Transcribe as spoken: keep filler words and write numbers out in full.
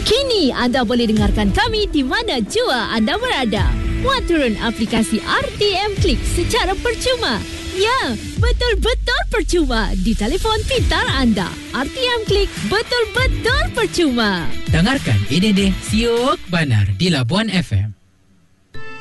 Kini anda boleh dengarkan kami di mana jua anda berada. Muat turun aplikasi R T M Klik secara percuma. Ya, betul-betul percuma di telefon pintar anda. R T M Klik betul-betul percuma. Dengarkan ini deh Siok Banar di Labuan F M.